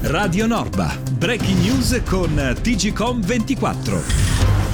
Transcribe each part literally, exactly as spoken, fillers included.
Radio Norba, breaking news con T G C O M ventiquattro.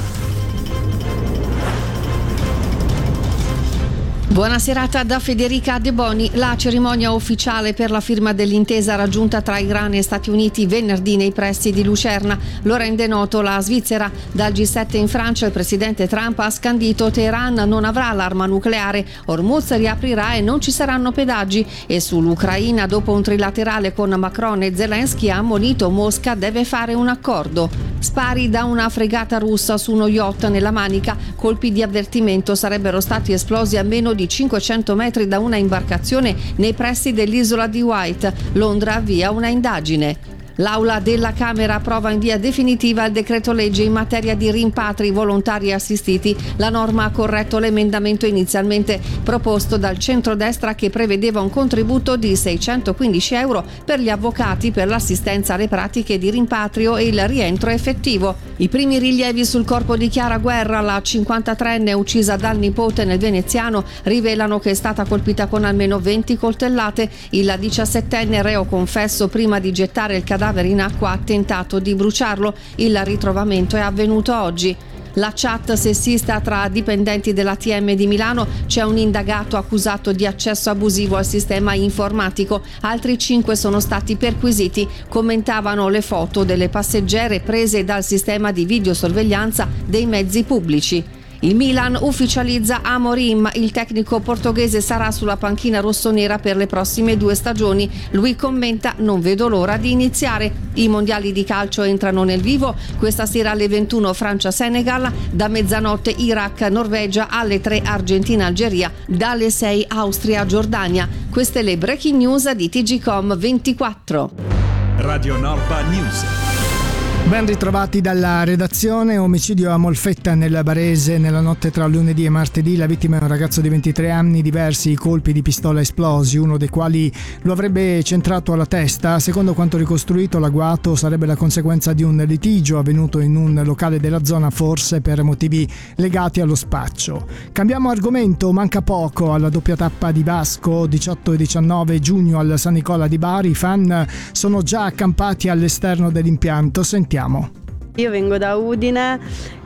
Buona serata da Federica De Boni. La cerimonia ufficiale per la firma dell'intesa raggiunta tra Iran e Stati Uniti venerdì nei pressi di Lucerna lo rende noto la Svizzera. Dal G sette in Francia il presidente Trump ha scandito: Teheran non avrà l'arma nucleare, Hormuz riaprirà e non ci saranno pedaggi. E sull'Ucraina, dopo un trilaterale con Macron e Zelensky, ha ammonito Mosca deve fare un accordo. Spari da una fregata russa su uno yacht nella Manica, colpi di avvertimento sarebbero stati esplosi a meno di cinquecento metri da una imbarcazione nei pressi dell'isola di White. Londra avvia una indagine. L'Aula della Camera approva in via definitiva il decreto legge in materia di rimpatri volontari assistiti. La norma ha corretto l'emendamento inizialmente proposto dal centrodestra che prevedeva un contributo di seicentoquindici euro per gli avvocati per l'assistenza alle pratiche di rimpatrio e il rientro effettivo. I primi rilievi sul corpo di Chiara Guerra, la cinquantatreenne uccisa dal nipote nel veneziano, rivelano che è stata colpita con almeno venti coltellate. Il diciassettenne, reo confesso prima di gettare il cadavere in acqua, ha tentato di bruciarlo. Il ritrovamento è avvenuto oggi. La chat sessista tra dipendenti dell'A T M di Milano, c'è un indagato accusato di accesso abusivo al sistema informatico, altri cinque sono stati perquisiti, commentavano le foto delle passeggere prese dal sistema di videosorveglianza dei mezzi pubblici. Il Milan ufficializza Amorim, il tecnico portoghese sarà sulla panchina rossonera per le prossime due stagioni. Lui commenta: non vedo l'ora di iniziare. I mondiali di calcio entrano nel vivo, questa sera alle ventuno Francia-Senegal, da mezzanotte Iraq-Norvegia, alle tre Argentina-Algeria, dalle sei Austria-Giordania. Queste le breaking news di T G C O M ventiquattro. Radio Norba News. Ben ritrovati dalla redazione. Omicidio a Molfetta nel Barese nella notte tra lunedì e martedì. La vittima è un ragazzo di ventitré anni, diversi colpi di pistola esplosi, uno dei quali lo avrebbe centrato alla testa. Secondo quanto ricostruito, l'agguato sarebbe la conseguenza di un litigio avvenuto in un locale della zona, forse per motivi legati allo spaccio. Cambiamo argomento, manca poco alla doppia tappa di Vasco, diciotto e diciannove giugno al San Nicola di Bari. I fan sono già accampati all'esterno dell'impianto. Sentiamo. Io vengo da Udine,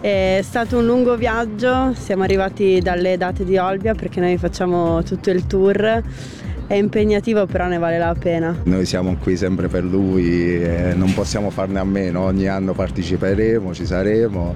è stato un lungo viaggio, siamo arrivati dalle date di Olbia perché noi facciamo tutto il tour, è impegnativo però ne vale la pena. Noi siamo qui sempre per lui e non possiamo farne a meno, ogni anno parteciperemo, ci saremo,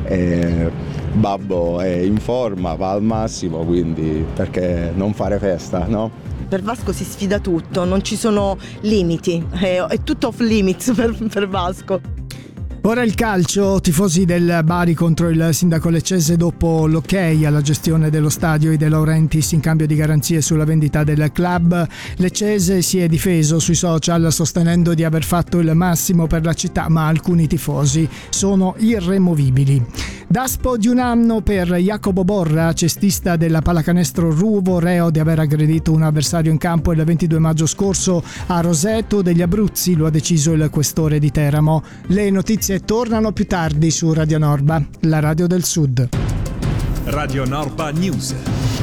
e Babbo è in forma, va al massimo, quindi perché non fare festa, no? Per Vasco si sfida tutto, non ci sono limiti, è, è tutto off limits per, per Vasco. Ora il calcio, tifosi del Bari contro il sindaco leccese dopo l'ok alla gestione dello stadio e De Laurentiis in cambio di garanzie sulla vendita del club. Leccese si è difeso sui social sostenendo di aver fatto il massimo per la città, ma alcuni tifosi sono irremovibili. Daspo di un anno per Jacopo Borra, cestista della pallacanestro Ruvo, reo di aver aggredito un avversario in campo il ventidue maggio scorso a Roseto degli Abruzzi, lo ha deciso il questore di Teramo. Le notizie tornano più tardi su Radio Norba, la radio del Sud. Radio Norba News.